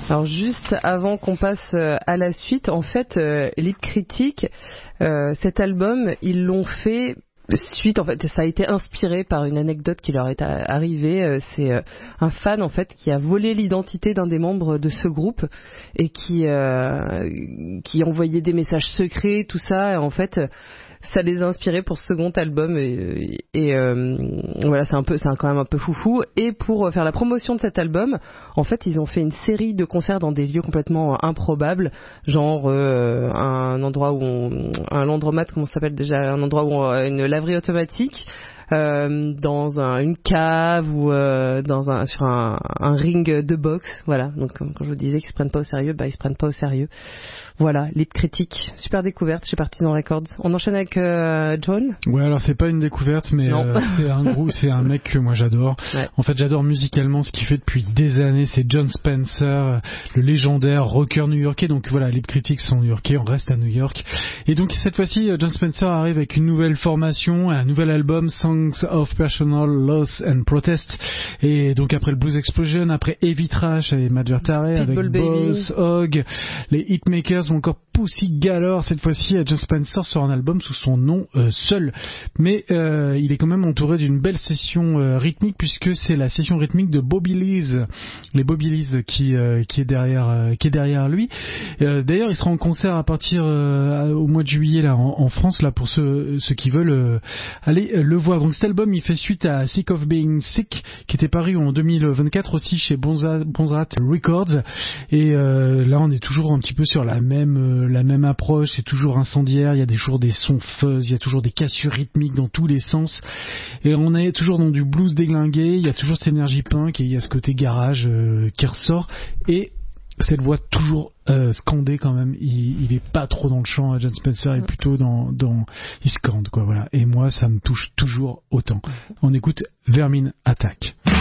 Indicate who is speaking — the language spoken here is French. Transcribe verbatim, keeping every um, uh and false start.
Speaker 1: Alors juste avant qu'on passe à la suite, en fait, euh, Lip Critic, euh, cet album, ils l'ont fait suite, en fait, ça a été inspiré par une anecdote qui leur est arrivée. C'est euh, un fan, en fait, qui a volé l'identité d'un des membres de ce groupe et qui euh, qui envoyait des messages secrets, tout ça. Et en fait, ça les a inspirés pour ce second album et, et euh, voilà, c'est un peu, c'est quand même un peu foufou. Et pour faire la promotion de cet album, en fait, ils ont fait une série de concerts dans des lieux complètement improbables, genre euh, un endroit où on, un landromat, comment ça s'appelle déjà, un endroit où on, une laverie automatique. Euh, dans un, une cave ou euh, dans un, sur un, un ring de boxe, voilà. Donc quand je vous disais qu'ils se prennent pas au sérieux, bah ils se prennent pas au sérieux. Voilà, Lip Critic, super découverte chez Partisan Records. On enchaîne avec euh, John.
Speaker 2: Ouais, alors c'est pas une découverte, mais euh, c'est un groupe, c'est un mec que moi j'adore. Ouais. En fait, j'adore musicalement ce qu'il fait depuis des années. C'est Jon Spencer, le légendaire rocker new-yorkais. Donc voilà, Lip Critic sont new-yorkais, on reste à New York. Et donc cette fois-ci, Jon Spencer arrive avec une nouvelle formation, un nouvel album, Songs of Personal Loss and Protest. Et donc après le Blues Explosion, après Heavy Trash avec Matt Vertare, avec Boss Hogg, les Hitmakers ou encore Pussy Galore. Cette fois-ci, Jon Spencer sort un album sous son nom euh, seul, mais euh, il est quand même entouré d'une belle session euh, rythmique, puisque c'est la session rythmique de Bobby Lees, les Bobby Lees qui euh, qui est derrière euh, qui est derrière lui. Euh, d'ailleurs, il sera en concert à partir euh, au mois de juillet là en, en France, là pour ceux ceux qui veulent euh, aller euh, le voir. Donc cet album, il fait suite à Sick of Being Sick, qui était paru en deux mille vingt-quatre aussi chez Bonza, Bonzrat Records. Et euh, là, on est toujours un petit peu sur la même euh, la même approche. C'est toujours incendiaire. Il y a toujours des sons fuzz, il y a toujours des cassures rythmiques dans tous les sens. Et on est toujours dans du blues déglingué. Il y a toujours cette énergie punk et il y a ce côté garage euh, qui ressort. Et cette voix toujours euh, scandée quand même. Il, il est pas trop dans le chant. Jon Spencer est plutôt dans, dans il scande quoi, voilà. Et moi, ça me touche toujours autant. On écoute Vermin Attack.